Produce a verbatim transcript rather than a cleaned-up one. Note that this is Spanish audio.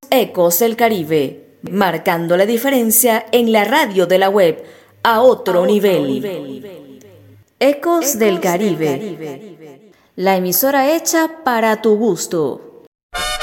Ecos del Caribe, marcando la diferencia en la radio de la web a otro, a otro nivel. nivel. Ecos, Ecos del Caribe, del Caribe, la emisora hecha para tu gusto.